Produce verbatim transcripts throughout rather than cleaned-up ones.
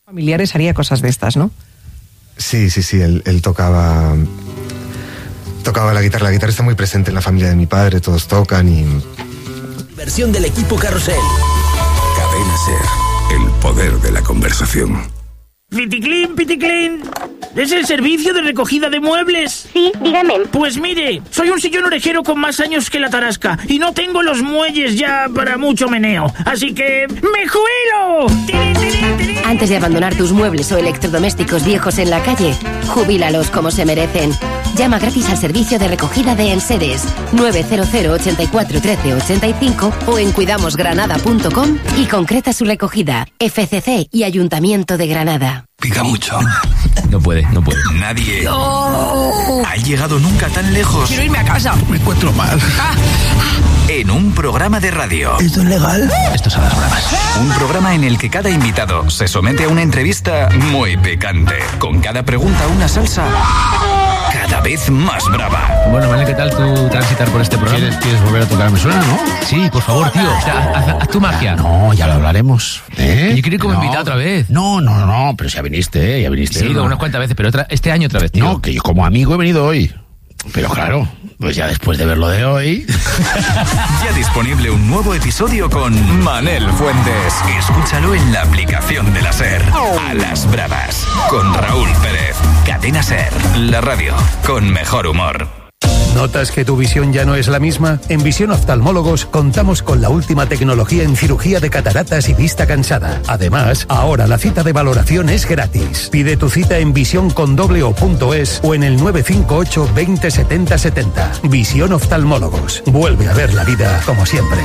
Familiares haría cosas de estas, ¿no? Sí, sí, sí, él, él tocaba tocaba la guitarra. La guitarra está muy presente en la familia de mi padre, todos tocan y... Versión del equipo Carrusel. Cadena Ser, el poder de la conversación. Piticlin, Piticlin. ¿Es el servicio de recogida de muebles? Sí, dígame. Pues mire, soy un sillón orejero con más años que la tarasca y no tengo los muelles ya para mucho meneo, así que ¡me jubilo! ¡Tirín, tirín, tirín! Antes de abandonar tus muebles o electrodomésticos viejos en la calle, jubílalos como se merecen. Llama gratis al servicio de recogida de enseres nueve cero cero, ochenta y cuatro, trece, ochenta y cinco o en cuidamos granada punto com y concreta su recogida. F C C y Ayuntamiento de Granada. Pica mucho. No puede, no puede. Nadie No. ha llegado nunca tan lejos. Quiero irme a casa. Me encuentro mal. Ah. En un programa de radio. ¿Esto es legal? Esto es a las bravas. Un programa en el que cada invitado se somete a una entrevista muy picante. Con cada pregunta una salsa cada vez más brava. Bueno, vale, ¿qué tal tu transitar por este programa? ¿Quieres, quieres volver a tocar? ¿Me suena, no? Sí, por favor, tío. O sea, haz, haz tu magia. No, ya lo hablaremos. ¿Eh? Yo quiero ir como no. invitado otra vez. No, no, no, no, pero si ya viniste, ¿eh? Ya viniste. Sí, he ido ¿no? unas cuantas veces, pero otra, este año otra vez, tío. No, que yo como amigo he venido hoy. Pero claro, pues ya después de ver lo de hoy... Ya disponible un nuevo episodio con Manel Fuentes. Escúchalo en la aplicación de la SER. A las bravas, con Raúl Pérez. Cadena SER, la radio con mejor humor. ¿Notas que tu visión ya no es la misma? En Visión Oftalmólogos contamos con la última tecnología en cirugía de cataratas y vista cansada. Además, ahora la cita de valoración es gratis. Pide tu cita en visión con doble o punto es o en el nueve cinco ocho, veinte, setenta, setenta. Visión Oftalmólogos. Vuelve a ver la vida como siempre.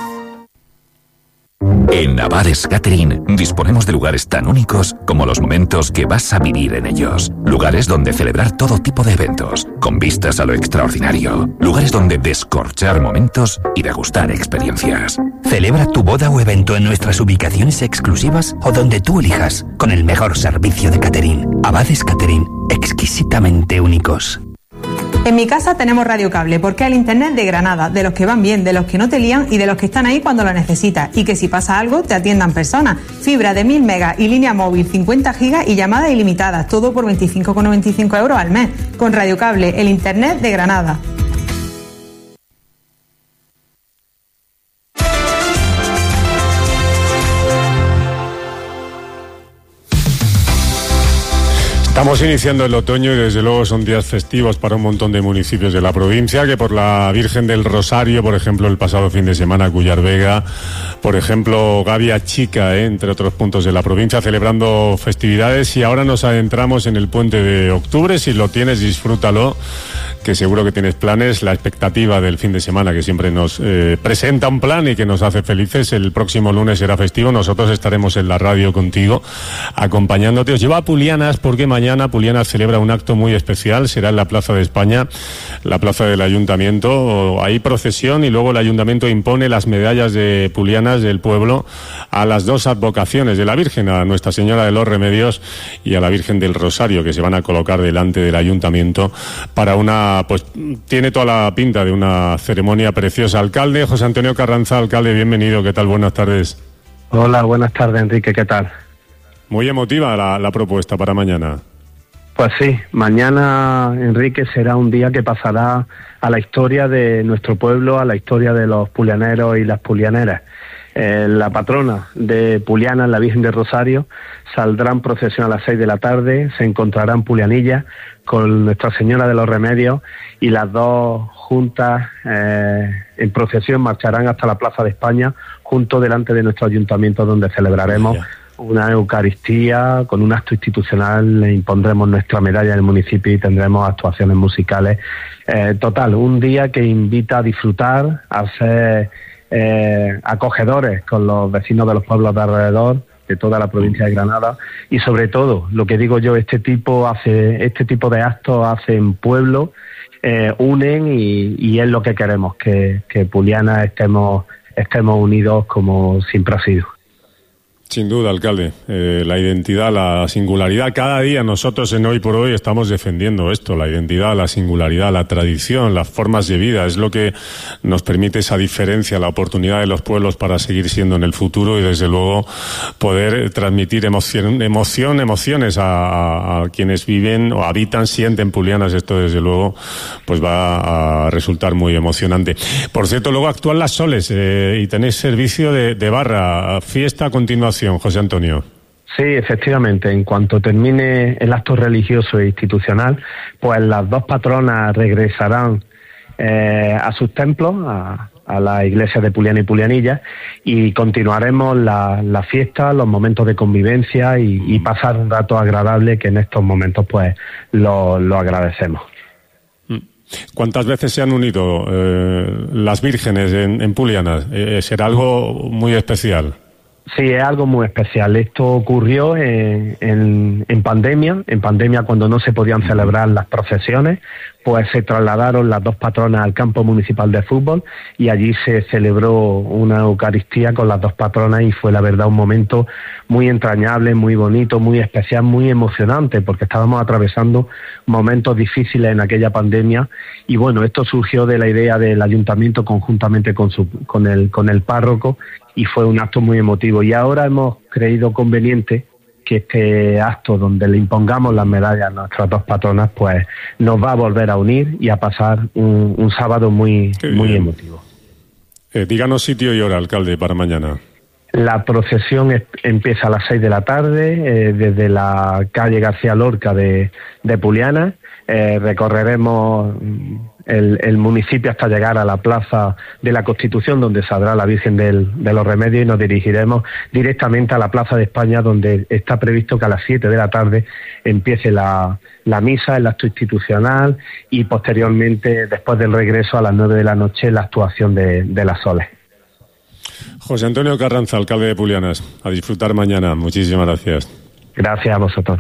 En Navares Catering disponemos de lugares tan únicos como los momentos que vas a vivir en ellos. Lugares donde celebrar todo tipo de eventos, con vistas a lo extraordinario. Lugares donde descorchar momentos y degustar experiencias. Celebra tu boda o evento en nuestras ubicaciones exclusivas o donde tú elijas, con el mejor servicio de catering. Abades Catering, exquisitamente únicos. En mi casa tenemos radiocable porque es el internet de Granada, de los que van bien, de los que no te lían y de los que están ahí cuando lo necesitas y que si pasa algo te atiendan personas. Fibra de mil megas y línea móvil cincuenta gigas y llamadas ilimitadas, todo por veinticinco con noventa y cinco euros al mes. Con radiocable, el internet de Granada. Estamos iniciando el otoño y desde luego son días festivos para un montón de municipios de la provincia, que por la Virgen del Rosario, por ejemplo, el pasado fin de semana, Cuyar Vega, por ejemplo, Gavia Chica, ¿eh? entre otros puntos de la provincia, celebrando festividades. Y ahora nos adentramos en el puente de octubre. Si lo tienes, disfrútalo, que seguro que tienes planes. La expectativa del fin de semana, que siempre nos eh, presenta un plan y que nos hace felices. El próximo lunes será festivo. Nosotros estaremos en la radio contigo, acompañándote. Os llevo a Pulianas porque mañana Mañana Pulianas celebra un acto muy especial, será en la Plaza de España, la plaza del Ayuntamiento. Hay procesión y luego el Ayuntamiento impone las medallas de Pulianas del pueblo a las dos advocaciones de la Virgen, a Nuestra Señora de los Remedios y a la Virgen del Rosario, que se van a colocar delante del Ayuntamiento para una, pues tiene toda la pinta de una ceremonia preciosa. Alcalde José Antonio Carranza, alcalde, bienvenido, ¿qué tal? Buenas tardes. Hola, buenas tardes, Enrique, ¿qué tal? Muy emotiva la, la propuesta para mañana. Pues sí, mañana, Enrique, será un día que pasará a la historia de nuestro pueblo, a la historia de los pulianeros y las pulianeras. Eh, la patrona de Pulianas, la Virgen del Rosario, saldrá en procesión a las seis de la tarde, se encontrará en Pulianilla con Nuestra Señora de los Remedios y las dos juntas eh, en procesión marcharán hasta la Plaza de España, junto delante de nuestro ayuntamiento, donde celebraremos una Eucaristía, con un acto institucional, le impondremos nuestra medalla en el municipio y tendremos actuaciones musicales. Eh, total, un día que invita a disfrutar, a ser eh, acogedores con los vecinos de los pueblos de alrededor, de toda la provincia de Granada, y sobre todo, lo que digo yo, este tipo hace, este tipo de actos hacen pueblo, eh, unen y, y es lo que queremos, que, que Pulianas estemos, estemos unidos como siempre ha sido. Sin duda, alcalde. Eh, la identidad, la singularidad. Cada día nosotros en Hoy por Hoy estamos defendiendo esto, la identidad, la singularidad, la tradición, las formas de vida. Es lo que nos permite esa diferencia, la oportunidad de los pueblos para seguir siendo en el futuro y, desde luego, poder transmitir emoción, emoción emociones a, a, a quienes viven o habitan, sienten Pulianas. Esto, desde luego, pues va a resultar muy emocionante. Por cierto, luego actúan las Soles eh, y tenéis servicio de, de barra, fiesta a continuación. José Antonio. Sí, efectivamente. En cuanto termine el acto religioso e institucional, pues las dos patronas regresarán eh, a sus templos, a, a la iglesia de Puliana y Pulianilla, y continuaremos la, la fiesta, los momentos de convivencia y, y pasar un rato agradable que en estos momentos pues lo, lo agradecemos. ¿Cuántas veces se han unido eh, las vírgenes en, en Pulianas? Eh, ¿Será algo muy especial? Sí, es algo muy especial. Esto ocurrió en, en, en pandemia, en pandemia cuando no se podían celebrar las procesiones, pues se trasladaron las dos patronas al campo municipal de fútbol y allí se celebró una Eucaristía con las dos patronas y fue, la verdad, un momento muy entrañable, muy bonito, muy especial, muy emocionante, porque estábamos atravesando momentos difíciles en aquella pandemia y bueno, esto surgió de la idea del ayuntamiento conjuntamente con, su, con, el, con el párroco y fue un acto muy emotivo. Y ahora hemos creído conveniente que este acto donde le impongamos las medallas a nuestras dos patronas pues nos va a volver a unir y a pasar un, un sábado muy, muy emotivo. Eh, díganos sitio y hora, alcalde, para mañana. La procesión es, empieza a las seis de la tarde eh, desde la calle García Lorca de, de Puliana. Eh, recorreremos el, el municipio hasta llegar a la Plaza de la Constitución, donde saldrá la Virgen del, de los Remedios, y nos dirigiremos directamente a la Plaza de España, donde está previsto que a las siete de la tarde empiece la, la misa, el acto institucional, y posteriormente, después del regreso, a las nueve de la noche, la actuación de, de las Soles. José Antonio Carranza, alcalde de Pulianas, a disfrutar mañana. Muchísimas gracias. Gracias a vosotros.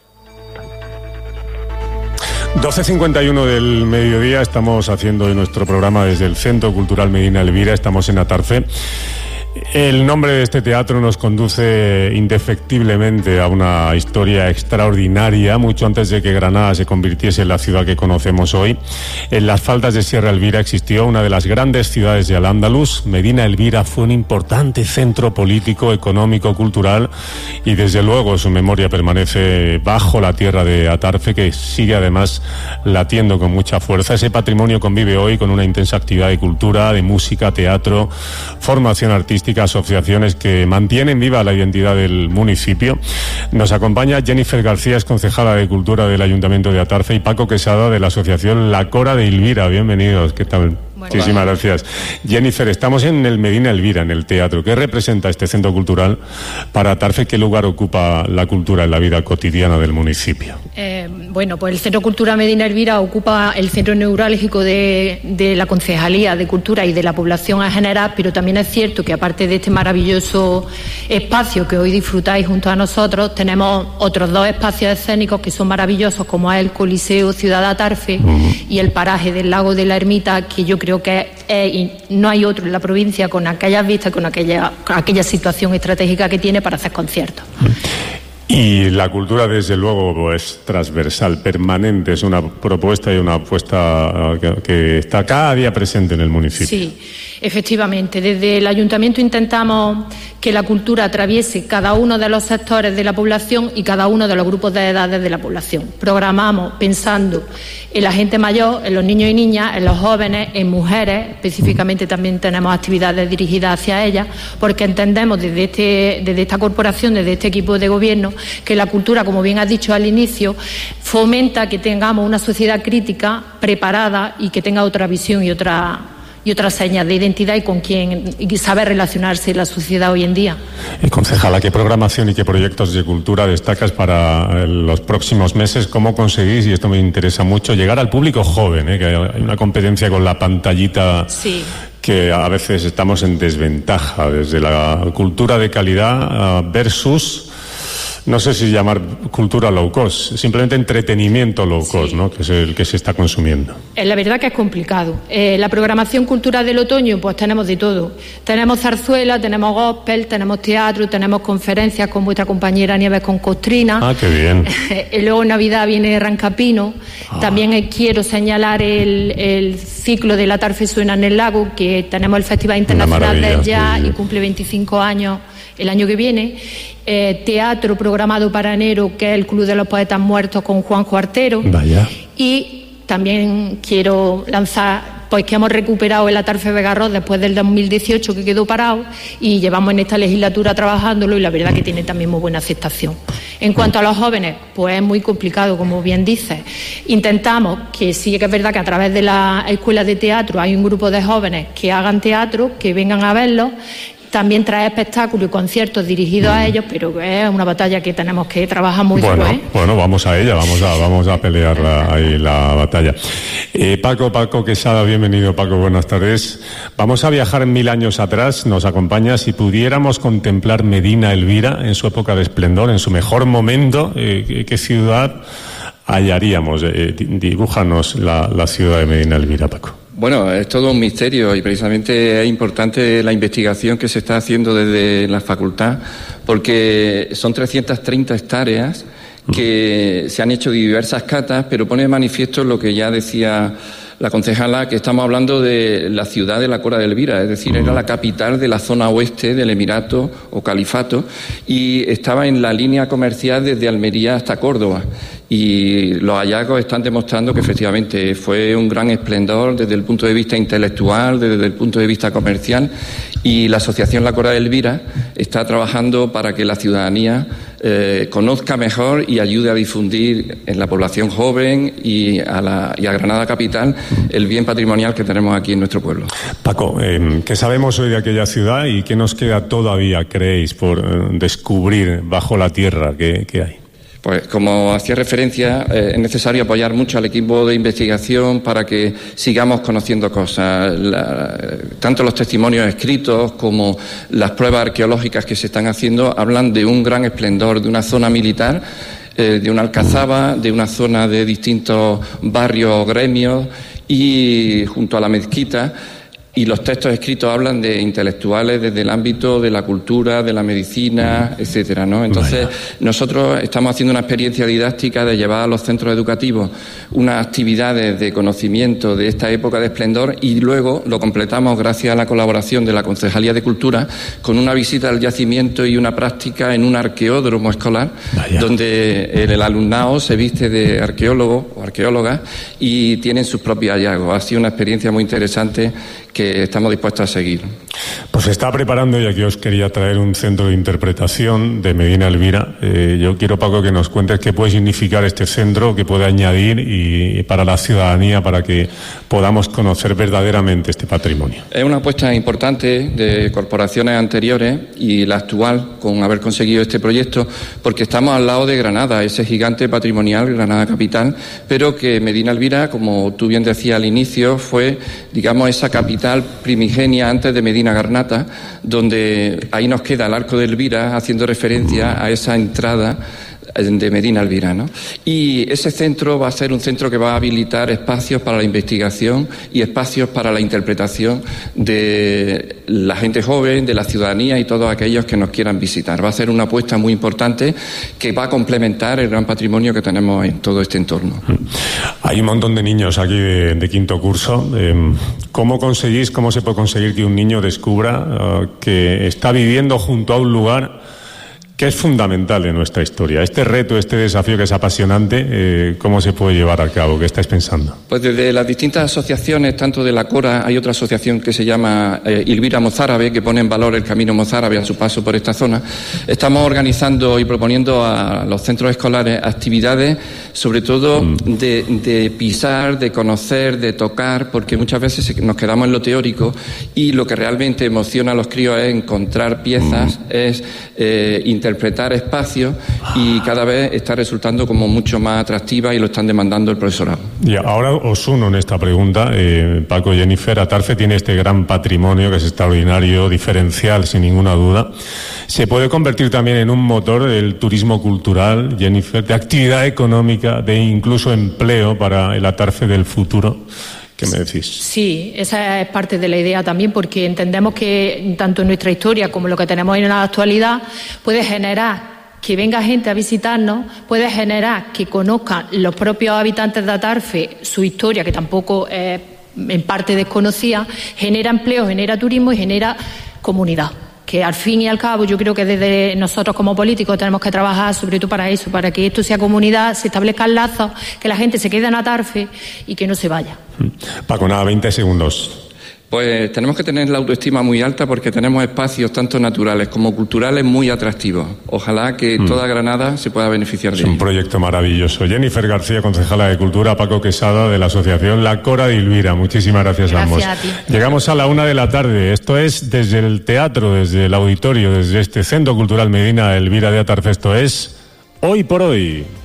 doce cincuenta y uno del mediodía, estamos haciendo nuestro programa desde el Centro Cultural Medina Elvira, estamos en Atarfe. El nombre de este teatro nos conduce indefectiblemente a una historia extraordinaria, mucho antes de que Granada se convirtiese en la ciudad que conocemos hoy. En las faldas de Sierra Elvira existió una de las grandes ciudades de Al-Ándalus. Medina Elvira fue un importante centro político, económico, cultural, y desde luego su memoria permanece bajo la tierra de Atarfe, que sigue además latiendo con mucha fuerza. Ese patrimonio convive hoy con una intensa actividad de cultura, de música, teatro, formación artística, asociaciones que mantienen viva la identidad del municipio. Nos acompaña Jennifer García, es concejala de Cultura del Ayuntamiento de Atarfe, y Paco Quesada, de la asociación La Cora de Elvira. Bienvenidos, ¿qué tal? Bueno. Muchísimas gracias. Jennifer, estamos en el Medina Elvira, en el teatro. ¿Qué representa este centro cultural para Atarfe? ¿Qué lugar ocupa la cultura en la vida cotidiana del municipio? Eh, bueno, pues el Centro Cultural Medina Elvira ocupa el centro neurálgico de, de la Concejalía de Cultura y de la población en general, pero también es cierto que aparte de este maravilloso espacio que hoy disfrutáis junto a nosotros, tenemos otros dos espacios escénicos que son maravillosos, como es el Coliseo Ciudad de Atarfe uh-huh. y el paraje del Lago de la Ermita, que yo creo que es, y no hay otro en la provincia con aquellas vistas, con aquella, con aquella situación estratégica que tiene para hacer conciertos. Y la cultura, desde luego, es transversal, permanente, es una propuesta y una apuesta que, que está cada día presente en el municipio. Sí, efectivamente. Desde el Ayuntamiento intentamos que la cultura atraviese cada uno de los sectores de la población y cada uno de los grupos de edades de la población. Programamos pensando en la gente mayor, en los niños y niñas, en los jóvenes, en mujeres. Específicamente también tenemos actividades dirigidas hacia ellas, porque entendemos desde, este, desde esta corporación, desde este equipo de gobierno, que la cultura, como bien has dicho al inicio, fomenta que tengamos una sociedad crítica, preparada y que tenga otra visión y otra y otras señas de identidad y con quien y saber relacionarse en la sociedad hoy en día. Y concejala, ¿qué programación y qué proyectos de cultura destacas para los próximos meses? ¿Cómo conseguís, y esto me interesa mucho, llegar al público joven? ¿eh? Que hay una competencia con la pantallita. Sí. Que a veces estamos en desventaja desde la cultura de calidad versus no sé si llamar cultura low cost, simplemente entretenimiento low cost, sí, ¿no? Que es el que se está consumiendo. Eh, la verdad que es complicado. Eh, la programación cultural del otoño, pues tenemos de todo. Tenemos zarzuela, tenemos gospel, tenemos teatro, tenemos conferencias con vuestra compañera Nieves con Costrina. Ah, qué bien. Eh, luego en Navidad viene Rancapino. Ah. También eh, quiero señalar el, el ciclo de La Tarfe Suena en el Lago, que tenemos el Festival Internacional del Jazz y cumple veinticinco años el año que viene. Eh, teatro programado para enero, que es el Club de los Poetas Muertos con Juanjo Artero. Vaya. Y también quiero lanzar, pues que hemos recuperado el Atarfe Vegarros después del dos mil dieciocho, que quedó parado, y llevamos en esta legislatura trabajándolo, y la verdad que tiene también muy buena aceptación. En cuanto a los jóvenes, pues es muy complicado, como bien dices. Intentamos, que sí que es verdad que a través de la escuela de teatro hay un grupo de jóvenes que hagan teatro, que vengan a verlo. También trae espectáculos y conciertos dirigidos a ellos, pero es una batalla que tenemos que trabajar muy bueno, duro, ¿eh? Bueno, vamos a ella, vamos a, vamos a pelear la, ahí la batalla. Eh, Paco, Paco Quesada, bienvenido, Paco, buenas tardes. Vamos a viajar mil años atrás, nos acompaña. Si pudiéramos contemplar Medina Elvira en su época de esplendor, en su mejor momento, eh, ¿qué ciudad hallaríamos? Eh, dibújanos la, la ciudad de Medina Elvira, Paco. Bueno, es todo un misterio y precisamente es importante la investigación que se está haciendo desde la facultad, porque son trescientas treinta hectáreas que se han hecho diversas catas, pero pone de manifiesto lo que ya decía la concejala, que estamos hablando de la ciudad de la Cora de Elvira, es decir, era la capital de la zona oeste del Emirato o Califato y estaba en la línea comercial desde Almería hasta Córdoba. Y los hallazgos están demostrando que efectivamente fue un gran esplendor desde el punto de vista intelectual, desde el punto de vista comercial, y la Asociación La Cora de Elvira está trabajando para que la ciudadanía eh, conozca mejor y ayude a difundir en la población joven y a, la, y a Granada capital el bien patrimonial que tenemos aquí en nuestro pueblo. Paco, eh, ¿qué sabemos hoy de aquella ciudad y qué nos queda todavía, creéis, por eh, descubrir bajo la tierra que, que hay? Pues como hacía referencia, eh, es necesario apoyar mucho al equipo de investigación para que sigamos conociendo cosas. La, tanto los testimonios escritos como las pruebas arqueológicas que se están haciendo hablan de un gran esplendor, de una zona militar, eh, de una alcazaba, de una zona de distintos barrios o gremios y junto a la mezquita. Y los textos escritos hablan de intelectuales desde el ámbito de la cultura, de la medicina, etcétera, ¿no? Entonces, Vaya. nosotros estamos haciendo una experiencia didáctica de llevar a los centros educativos unas actividades de conocimiento de esta época de esplendor y luego lo completamos gracias a la colaboración de la Concejalía de Cultura con una visita al yacimiento y una práctica en un arqueódromo escolar, Vaya. donde el alumnado se viste de arqueólogo o arqueóloga y tienen sus propios hallazgos. Ha sido una experiencia muy interesante que estamos dispuestos a seguir. Pues se está preparando, y aquí os quería traer un centro de interpretación de Medina Elvira. Eh, yo quiero, Paco, que nos cuentes qué puede significar este centro, qué puede añadir y, y para la ciudadanía, para que podamos conocer verdaderamente este patrimonio. Es una apuesta importante de corporaciones anteriores y la actual, con haber conseguido este proyecto, porque estamos al lado de Granada, ese gigante patrimonial, Granada capital, pero que Medina Elvira, como tú bien decías al inicio, fue, digamos, esa capital primigenia antes de Medina Garnata, donde ahí nos queda el Arco de Elvira haciendo referencia a esa entrada de Medina Elvira, ¿no? Y ese centro va a ser un centro que va a habilitar espacios para la investigación y espacios para la interpretación de la gente joven, de la ciudadanía y todos aquellos que nos quieran visitar. Va a ser una apuesta muy importante que va a complementar el gran patrimonio que tenemos en todo este entorno. Hay un montón de niños aquí de, de quinto curso. ¿Cómo conseguís, cómo se puede conseguir que un niño descubra uh, que está viviendo junto a un lugar que es fundamental en nuestra historia? Este reto, este desafío que es apasionante, eh, ¿cómo se puede llevar a cabo? ¿Qué estáis pensando? Pues desde las distintas asociaciones, tanto de la Cora, hay otra asociación que se llama eh, Elvira Mozárabe, que pone en valor el camino mozárabe a su paso por esta zona. Estamos organizando y proponiendo a los centros escolares actividades sobre todo de, de pisar, de conocer, de tocar, porque muchas veces nos quedamos en lo teórico y lo que realmente emociona a los críos es encontrar piezas, es eh, interpretar espacios, y cada vez está resultando como mucho más atractiva y lo están demandando el profesorado. Y ahora os uno en esta pregunta, eh, Paco, Jennifer. Atarfe tiene este gran patrimonio que es extraordinario, diferencial sin ninguna duda. ¿Se puede convertir también en un motor del turismo cultural, Jennifer, de actividad económica, de incluso empleo para el Atarfe del futuro? ¿Qué me decís? Sí, esa es parte de la idea también, porque entendemos que tanto nuestra historia como lo que tenemos en la actualidad puede generar que venga gente a visitarnos, puede generar que conozcan los propios habitantes de Atarfe su historia, que tampoco es en parte desconocida, genera empleo, genera turismo y genera comunidad. Que al fin y al cabo yo creo que desde nosotros como políticos tenemos que trabajar sobre todo para eso, para que esto sea comunidad, se establezcan lazos, que la gente se quede en Atarfe y que no se vaya. Paco, nada, veinte segundos. Pues tenemos que tener la autoestima muy alta porque tenemos espacios tanto naturales como culturales muy atractivos. Ojalá que mm. toda Granada se pueda beneficiar de ello. Es un proyecto maravilloso. Jennifer García, concejala de Cultura, Paco Quesada de la asociación La Cora de Ilvira. Muchísimas gracias, gracias ambos. A ti. Llegamos a la una de la tarde. Esto es desde el teatro, desde el auditorio, desde este Centro Cultural Medina Elvira de Atarfe. Esto es Hoy por Hoy.